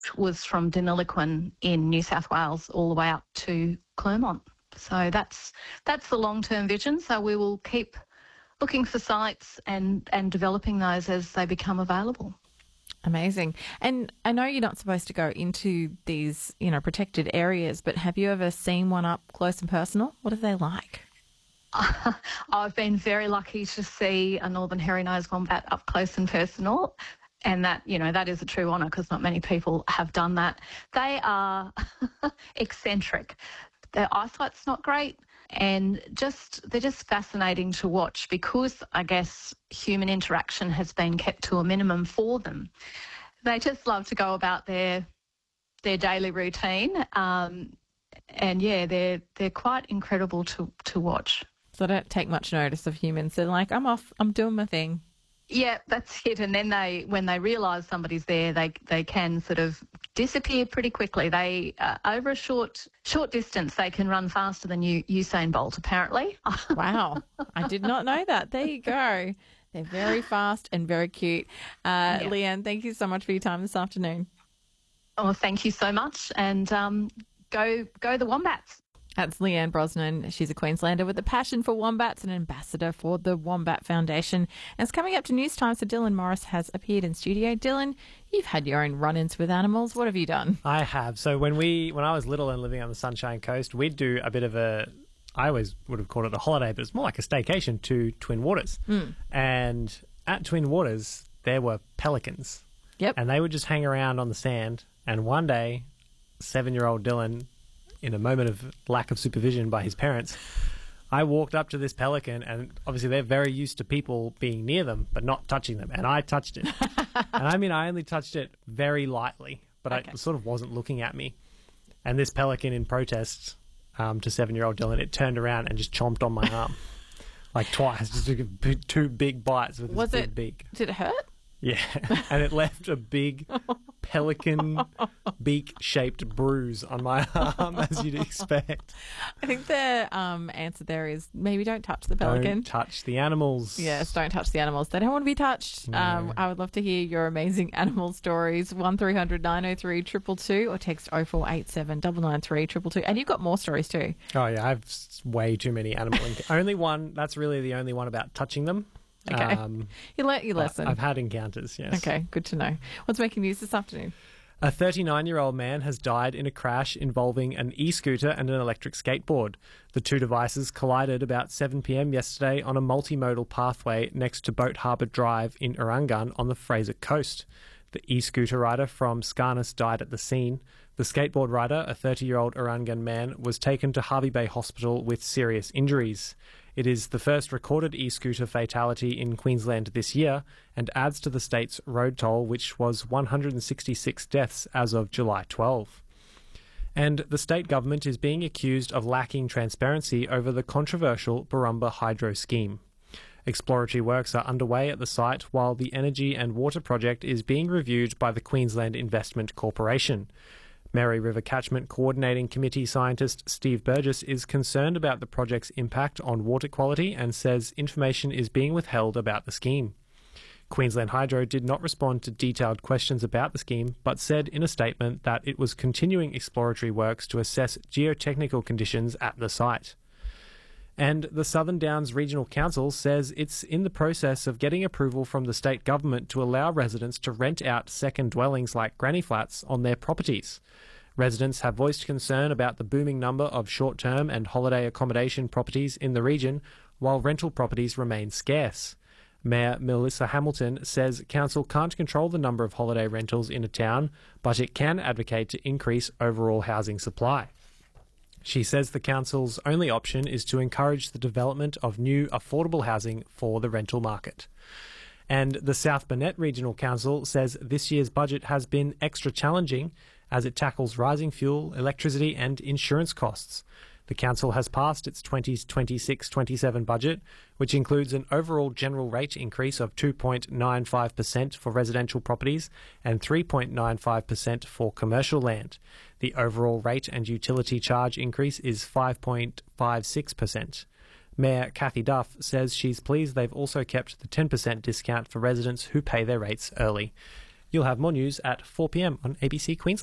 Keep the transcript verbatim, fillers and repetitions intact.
was from Deniliquin in New South Wales all the way up to Clermont. So that's that's the long-term vision. So we will keep looking for sites and, and developing those as they become available. Amazing. And I know you're not supposed to go into these, you know, protected areas, but have you ever seen one up close and personal? What are they like? I've been very lucky to see a northern hairy-nosed wombat up close and personal, and that, you know, that is a true honour because not many people have done that. They are eccentric. Their eyesight's not great, and just they're just fascinating to watch because I guess human interaction has been kept to a minimum for them. They just love to go about their their daily routine, um, and yeah, they're they're quite incredible to to watch. So they don't take much notice of humans. They're like, I'm off, I'm doing my thing. Yeah, that's it. And then they, when they realise somebody's there, they they can sort of disappear pretty quickly. They uh, over a short short distance, they can run faster than you, Usain Bolt, apparently. Wow, I did not know that. There you go. They're very fast and very cute. Uh, Yeah. Leanne, thank you so much for your time this afternoon. Oh, thank you so much, and um, go go the Wombats. That's Leanne Brosnan. She's a Queenslander with a passion for wombats and ambassador for the Wombat Foundation. And it's coming up to news time, so Dylan Morris has appeared in studio. Dylan, you've had your own run-ins with animals. What have you done? I have. So when we, when I was little and living on the Sunshine Coast, we'd do a bit of a, I always would have called it a holiday, but it's more like a staycation to Twin Waters. Mm. And at Twin Waters, there were pelicans. Yep. And they would just hang around on the sand. And one day, seven-year-old Dylan, in a moment of lack of supervision by his parents, I walked up to this pelican, and obviously they're very used to people being near them but not touching them, and I touched it. And I mean, I only touched it very lightly, but Okay. I sort of wasn't looking at me. And this pelican, in protest um, to seven-year-old Dylan, it turned around and just chomped on my arm like twice, just took a big- two big bites with Was its it? big beak. Did it hurt? Yeah, and it left a big pelican beak-shaped bruise on my arm, as you'd expect. I think the um, answer there is maybe don't touch the pelican. Don't touch the animals. Yes, don't touch the animals. They don't want to be touched. No. Um, I would love to hear your amazing animal stories. one three hundred nine oh three two two two or text oh four eight seven nine nine three two two two. And you've got more stories too. Oh, yeah, I have s- way too many animal... enc- only one, that's really the only one about touching them. Okay. Um, You learnt your but lesson. I've had encounters, yes. Okay, good to know. What's making news this afternoon? A thirty-nine-year-old man has died in a crash involving an e-scooter and an electric skateboard. The two devices collided about seven p.m. yesterday on a multimodal pathway next to Boat Harbour Drive in Orangun on the Fraser Coast. The e-scooter rider from Scarness died at the scene. The skateboard rider, a thirty-year-old Orangun man, was taken to Harvey Bay Hospital with serious injuries. It is the first recorded e-scooter fatality in Queensland this year and adds to the state's road toll, which was one hundred sixty-six deaths as of July twelfth. And the state government is being accused of lacking transparency over the controversial Barumba Hydro scheme. Exploratory works are underway at the site while the energy and water project is being reviewed by the Queensland Investment Corporation. Mary River Catchment Coordinating Committee scientist Steve Burgess is concerned about the project's impact on water quality and says information is being withheld about the scheme. Queensland Hydro did not respond to detailed questions about the scheme, but said in a statement that it was continuing exploratory works to assess geotechnical conditions at the site. And the Southern Downs Regional Council says it's in the process of getting approval from the state government to allow residents to rent out second dwellings like granny flats on their properties. Residents have voiced concern about the booming number of short-term and holiday accommodation properties in the region, while rental properties remain scarce. Mayor Melissa Hamilton says council can't control the number of holiday rentals in a town, but it can advocate to increase overall housing supply. She says the council's only option is to encourage the development of new affordable housing for the rental market. And the South Burnett Regional Council says this year's budget has been extra challenging as it tackles rising fuel, electricity and insurance costs. The council has passed its twenty twenty-six twenty-seven budget, which includes an overall general rate increase of two point nine five percent for residential properties and three point nine five percent for commercial land. The overall rate and utility charge increase is five point five six percent. Mayor Kathy Duff says she's pleased they've also kept the ten percent discount for residents who pay their rates early. You'll have more news at four p.m. on A B C Queensland.